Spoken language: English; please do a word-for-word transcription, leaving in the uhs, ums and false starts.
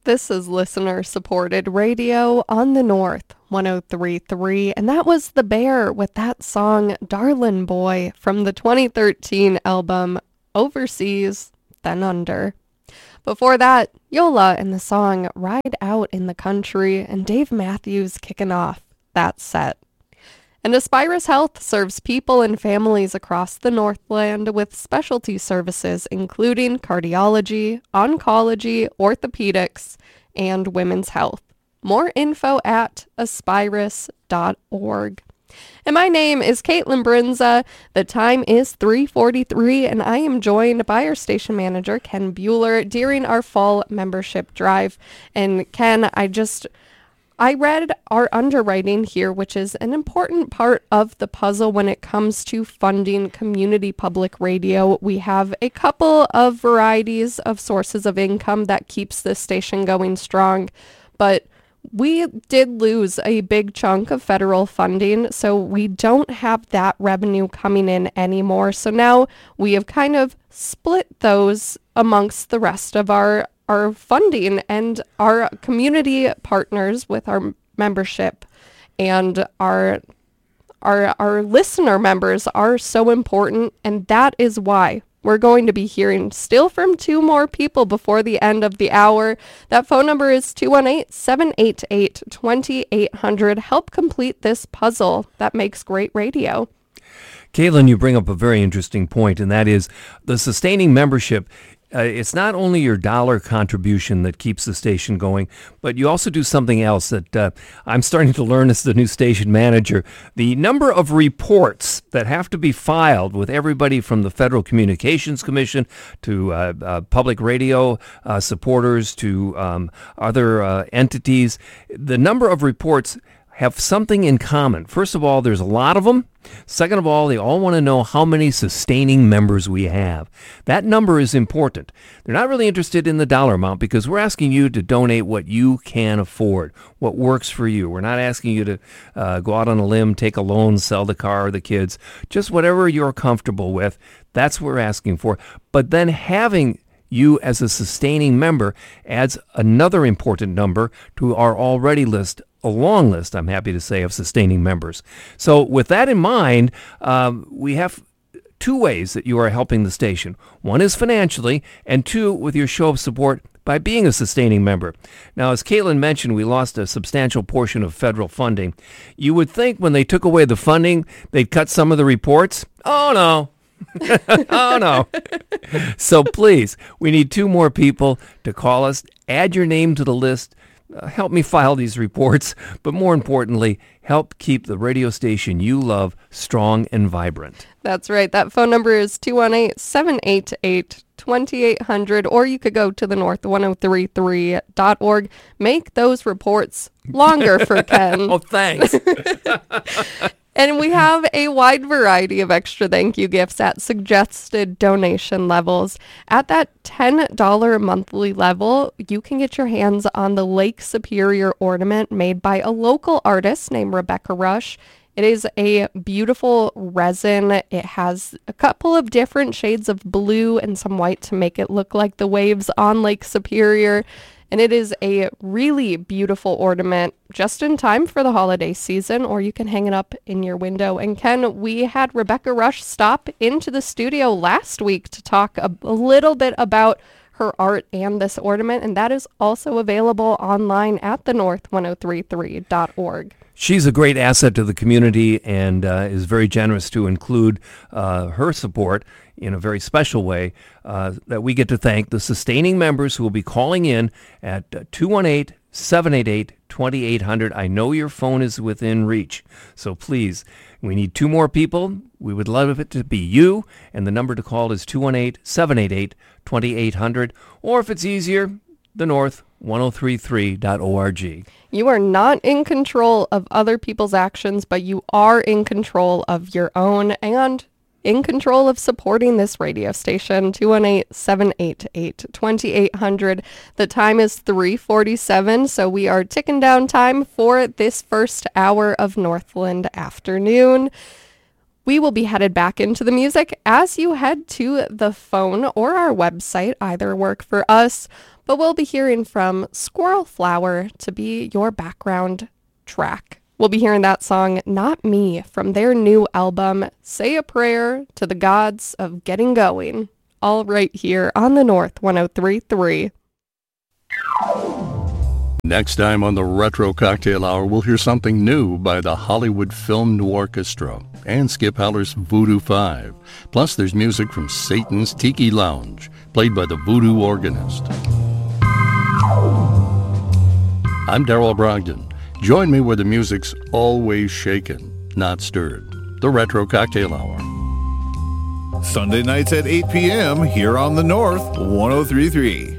This is listener-supported radio on the North, one oh three point three, and that was The Bear with that song, Darlin' Boy, from the twenty thirteen album Overseas, Then Under. Before that, Yola and the song Ride Out in the Country, and Dave Matthews kicking off that set. And Aspirus Health serves people and families across the Northland with specialty services including cardiology, oncology, orthopedics, and women's health. More info at aspirus dot org. And my name is Caitlin Brinza. The time is three forty-three, and I am joined by our station manager, Ken Bueller, during our fall membership drive. And Ken, I just... I read our underwriting here, which is an important part of the puzzle when it comes to funding community public radio. We have a couple of varieties of sources of income that keeps this station going strong, but we did lose a big chunk of federal funding, so we don't have that revenue coming in anymore. So now we have kind of split those amongst the rest of our our funding, and our community partners with our membership and our our our listener members are so important, and that is why we're going to be hearing still from two more people before the end of the hour. That phone number is two one eight, seven eight eight, two eight zero zero. Help complete this puzzle that makes great radio. Caitlin, you bring up a very interesting point, and that is the sustaining membership. Uh, it's not only your dollar contribution that keeps the station going, but you also do something else that uh, I'm starting to learn as the new station manager. The number of reports that have to be filed with everybody from the Federal Communications Commission to uh, uh, public radio uh, supporters to um, other uh, entities, the number of reports have something in common. First of all, there's a lot of them. Second of all, they all want to know how many sustaining members we have. That number is important. They're not really interested in the dollar amount because we're asking you to donate what you can afford, what works for you. We're not asking you to uh, go out on a limb, take a loan, sell the car or the kids. Just whatever you're comfortable with, that's what we're asking for. But then having you as a sustaining member adds another important number to our already list, a long list, I'm happy to say, of sustaining members. So with that in mind, um, we have two ways that you are helping the station. One is financially, and two, with your show of support by being a sustaining member. Now, as Caitlin mentioned, we lost a substantial portion of federal funding. You would think when they took away the funding, they'd cut some of the reports. Oh, no. oh, no. So please, we need two more people to call us. Add your name to the list. Uh, help me file these reports, but more importantly, help keep the radio station you love strong and vibrant. That's right. That phone number is two one eight, seven eight eight, two eight zero zero, or you could go to the north one oh three three dot org. Make those reports longer for Ken. Oh, thanks. And we have a wide variety of extra thank you gifts at suggested donation levels. At that ten dollars monthly level, you can get your hands on the Lake Superior ornament made by a local artist named Rebecca Rush. It is a beautiful resin. It has a couple of different shades of blue and some white to make it look like the waves on Lake Superior. And it is a really beautiful ornament just in time for the holiday season, or you can hang it up in your window. And Ken, we had Rebecca Rush stop into the studio last week to talk a, a little bit about her art and this ornament, and that is also available online at the north one oh three three dot org. She's a great asset to the community and uh, is very generous to include uh, her support in a very special way uh, that we get to thank the sustaining members who will be calling in at two one eight, seven eight eight, two eight zero zero. I know your phone is within reach, so please, we need two more people. We would love it to be you, and the number to call is two one eight, seven eight eight, two eight zero zero, or if it's easier, the north one oh three three dot org. You are not in control of other people's actions, but you are in control of your own and in control of supporting this radio station. Two one eight, seven eight eight, two eight zero zero. The time is three forty-seven, so we are ticking down time for this first hour of Northland Afternoon. We will be headed back into the music as you head to the phone or our website. Either work for us, but we'll be hearing from Squirrel Flower to be your background track. We'll be hearing that song, Not Me, from their new album, Say a Prayer to the Gods of Getting Going. All right here on the North one oh three point three. Next time on the Retro Cocktail Hour, we'll hear something new by the Hollywood Film Orchestra and Skip Haller's Voodoo Five. Plus, there's music from Satan's Tiki Lounge, played by the Voodoo Organist. I'm Darrell Brogdon. Join me where the music's always shaken, not stirred. The Retro Cocktail Hour. Sunday nights at eight p.m. here on the North one oh three point three.